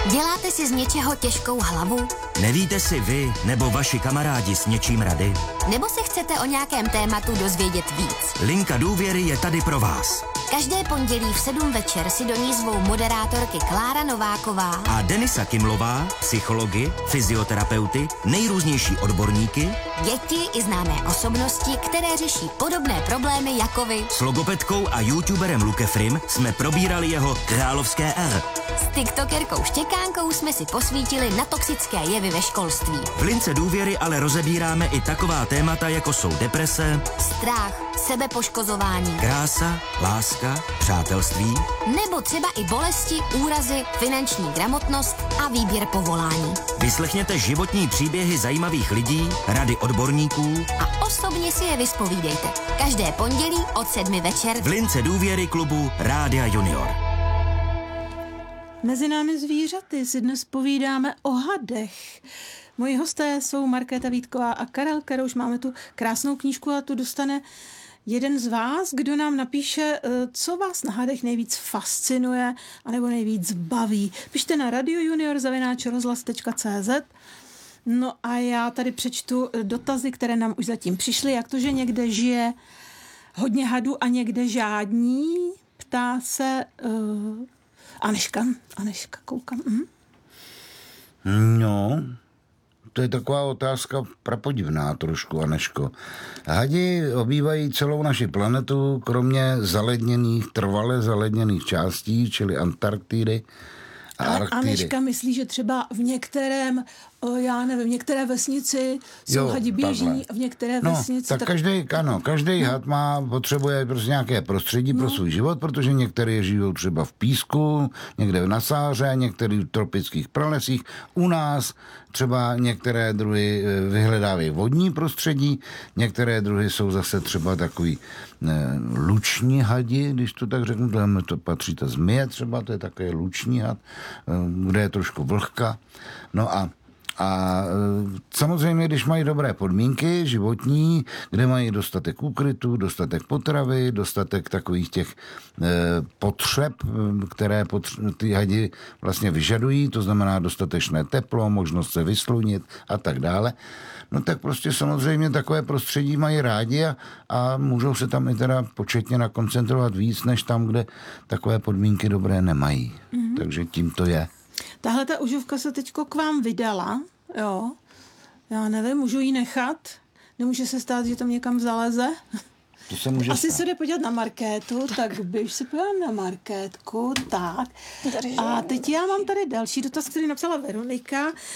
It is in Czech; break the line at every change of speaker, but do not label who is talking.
Děláte si z něčeho těžkou hlavu?
Nevíte si vy nebo vaši kamarádi s něčím rady?
Nebo se chcete o nějakém tématu dozvědět víc?
Linka důvěry je tady pro vás.
Každé pondělí v 7 večer si do ní zvou moderátorky Klára Nováková
A Denisa Kimlová, psychologi, fyzioterapeuty, nejrůznější odborníky,
děti i známé osobnosti, které řeší podobné problémy jako vy.
s logopedkou a youtuberem Lukefrim jsme probírali jeho královské R.
S tiktokerkou Štěkánkou jsme si posvítili na toxické jevy ve školství.
V Lince důvěry ale rozebíráme i taková témata, jako jsou deprese,
Strach, sebepoškozování,
krása, láska, přátelství,
nebo třeba i bolesti, úrazy, finanční gramotnost a výběr povolání.
vyslechněte životní příběhy zajímavých lidí, rady odborníků
A osobně si je vyspovídejte. Každé pondělí od 7 večer.
v Lince důvěry klubu Rádia Junior.
Mezi námi zvířaty si dnes povídáme o hadech. Moji hosté jsou Markéta Vítková a Karel Karouš. Máme tu krásnou knížku a tu dostane jeden z vás, kdo nám napíše, co vás na hadech nejvíc fascinuje anebo nejvíc baví. Pište na radiojunior@rozhlas.cz. No a já tady přečtu dotazy, které nám už zatím přišly. Jak to, že někde žije hodně hadů a někde žádní? Ptá se Aneška, koukám.
No, to je taková otázka prapodivná trošku, Aneško. Hadi obývají celou naši planetu, kromě trvale zaledněných částí, čili Antarktidy a
Ale
Arktidy.
Aneška myslí, že třeba v některém, v některé vesnici jsou hadi běžní, v některé vesnici...
Tak každý had potřebuje prostě nějaké prostředí pro svůj život, protože některé žijou třeba v písku, někde na sáře, některé v tropických pralesích. U nás třeba některé druhy vyhledávají vodní prostředí, některé druhy jsou zase třeba takový luční hadi, když to tak řeknu, to patří ta zmije třeba, to je takový luční had, kde je trošku vlhka. No a samozřejmě, když mají dobré podmínky životní, kde mají dostatek úkrytu, dostatek potravy, dostatek takových těch potřeb, které ty hadi vlastně vyžadují, to znamená dostatečné teplo, možnost se vyslunit a tak dále, no tak prostě samozřejmě takové prostředí mají rádi a můžou se tam i teda početně nakoncentrovat víc, než tam, kde takové podmínky dobré nemají. Mm-hmm. Takže tím to je.
Tahle ta uživka se teďko k vám vydala, jo. Já nevím, můžu ji nechat? Nemůže se stát, že tam někam zaleze?
To se může
Asi
stát.
se jde podívat na Markétu, tak běž se podívat na Markétku, tak. A teď já mám tady další dotaz, který napsala Veronika.